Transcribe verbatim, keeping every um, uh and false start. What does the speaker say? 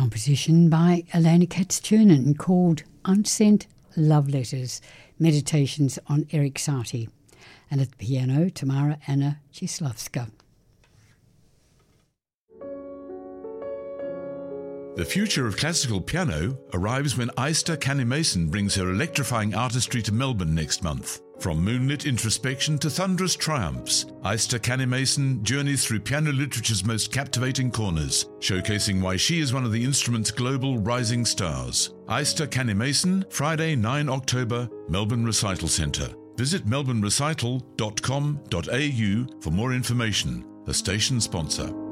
composition by Elena Katz-Chernin called Unsent Love Letters, Meditations on Erik Satie. And at the piano, Tamara Anna Cieslawska. The future of classical piano arrives when Aista Canny-Mason brings her electrifying artistry to Melbourne next month. From moonlit introspection to thunderous triumphs, Aista Canny-Mason journeys through piano literature's most captivating corners, showcasing why she is one of the instrument's global rising stars. Aista Canny-Mason, Friday, the ninth of October, Melbourne Recital Centre. Visit melbourne recital dot com dot a u for more information, the station sponsor.